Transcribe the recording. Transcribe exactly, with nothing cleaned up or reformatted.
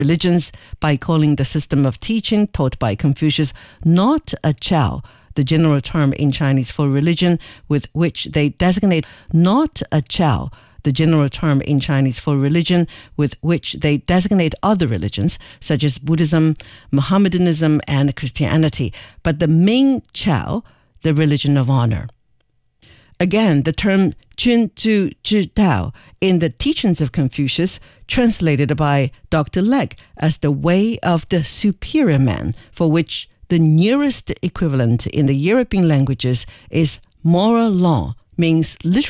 religions by calling the system of teaching taught by Confucius not a Chao, the general term in Chinese for religion with which they designate not a Chao, the general term in Chinese for religion with which they designate other religions, such as Buddhism, Mohammedanism, and Christianity, but the Ming Chao, the religion of honor. Again, the term Jun Zu Zhi Dao in the Teachings of Confucius, translated by Doctor Legg as the way of the superior man, for which the nearest equivalent in the European languages is moral law, means literally